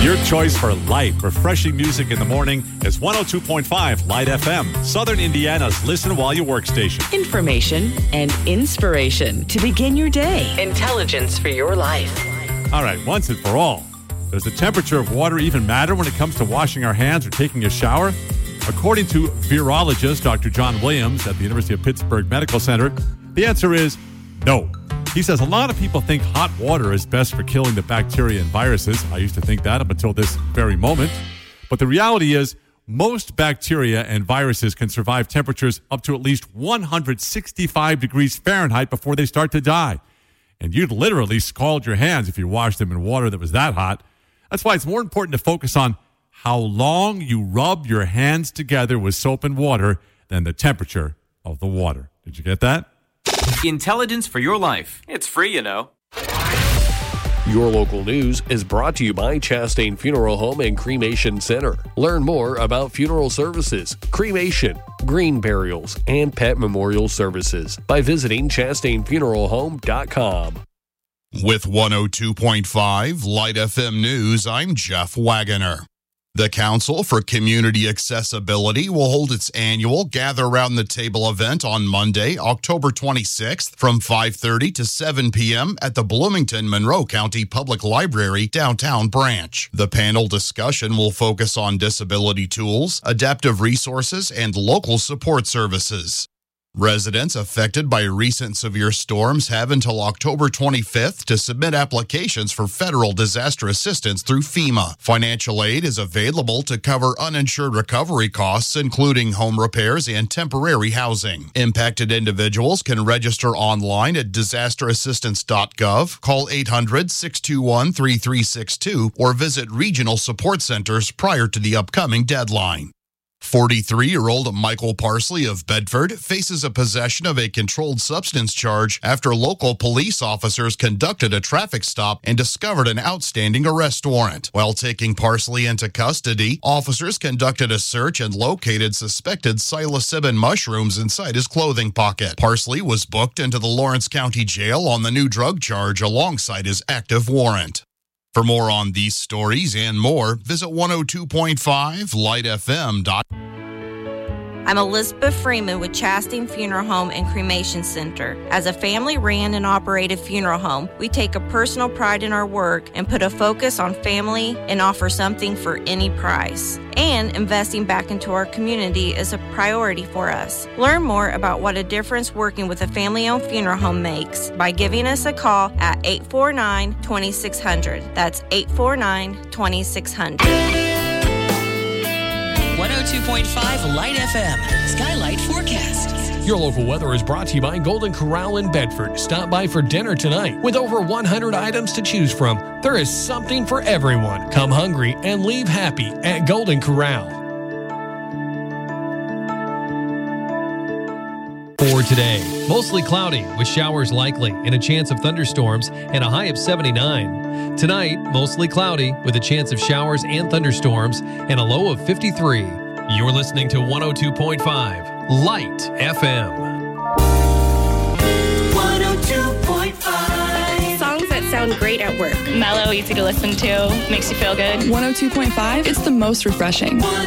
Your choice for light, refreshing music in the morning is 102.5 Light FM, Southern Indiana's listen while you work station. Information and inspiration to begin your day. Intelligence for your life. All right, once and for all, does the temperature of water even matter when it comes to washing our hands or taking a shower? According to virologist Dr. John Williams at the University of Pittsburgh Medical Center, the answer is no. He says a lot of people think hot water is best for killing the bacteria and viruses. I used to think that up until this very moment. But the reality is most bacteria and viruses can survive temperatures up to at least 165 degrees Fahrenheit before they start to die. And you'd literally scald your hands if you washed them in water that was that hot. That's why it's more important to focus on how long you rub your hands together with soap and water than the temperature of the water. Did you get that? Intelligence for your life. It's free, you know. Your local news is brought to you by Chastain Funeral Home and Cremation Center. Learn more about funeral services, cremation, green burials, and pet memorial services by visiting ChastainFuneralHome.com. With 102.5 Light FM News, I'm Jeff Wagoner. The Council for Community Accessibility will hold its annual Gather Around the Table event on Monday, October 26th from 5:30 to 7 p.m. at the Bloomington Monroe County Public Library downtown branch. The panel discussion will focus on disability tools, adaptive resources, and local support services. Residents affected by recent severe storms have until October 25th to submit applications for federal disaster assistance through FEMA. Financial aid is available to cover uninsured recovery costs, including home repairs and temporary housing. Impacted individuals can register online at disasterassistance.gov, call 800-621-3362, or visit regional support centers prior to the upcoming deadline. 43-year-old Michael Parsley of Bedford faces a possession of a controlled substance charge after local police officers conducted a traffic stop and discovered an outstanding arrest warrant. While taking Parsley into custody, officers conducted a search and located suspected psilocybin mushrooms inside his clothing pocket. Parsley was booked into the Lawrence County Jail on the new drug charge alongside his active warrant. For more on these stories and more, visit 102.5lightfm.com. I'm Elizabeth Freeman with Chastain Funeral Home and Cremation Center. As a family-ran and operated funeral home, we take a personal pride in our work and put a focus on family and offer something for any price. And investing back into our community is a priority for us. Learn more about what a difference working with a family-owned funeral home makes by giving us a call at 849-2600. That's 849-2600. 102.5 Light FM, Skylight Forecast. Your local weather is brought to you by Golden Corral in Bedford. Stop by for dinner tonight. With over 100 items to choose from, there is something for everyone. Come hungry and leave happy at Golden Corral. For today, mostly cloudy with showers likely and a chance of thunderstorms and a high of 79. Tonight, mostly cloudy with a chance of showers and thunderstorms and a low of 53. You're listening to 102.5 Light FM. 102.5. Songs that sound great at work. Mellow, easy to listen to, makes you feel good. 102.5, it's the most refreshing.